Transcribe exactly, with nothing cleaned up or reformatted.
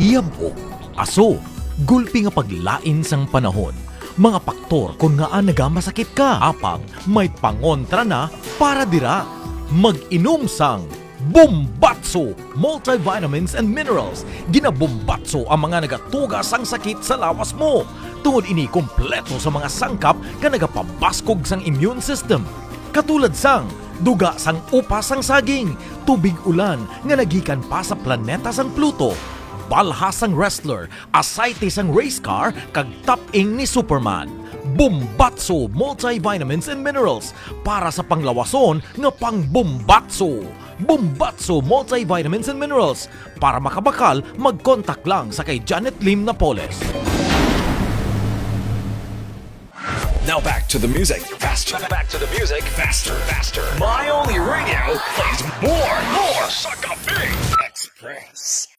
Yabok, aso, gulpi nga paglain sang panahon. Mga paktor kung nga nagamasakit ka. Apang may pangontra na para dira. Mag-inom sang Bombatso Multivitamins and Minerals. Ginabombatso ang mga nagatugas ang sakit sa lawas mo. Tungod ini kompleto sa mga sangkap nga nagapabaskog sang immune system. Katulad sang duga sang upas sang saging, tubig ulan nga nagikan pa sa planeta sang Pluto, balhas sang wrestler, aside sang race car, kag top-ing ni Superman. Bombatso Multivitamins and Minerals para sa panglawason nga pang-bombatso. Bombatso Multivitamins and Minerals. Para makabakal, mag-contact lang sa kay Janet Lim Napoles. Now back to the music, faster. Back to the music, faster, faster. My Only Radio plays more, more. Suck a Big Express.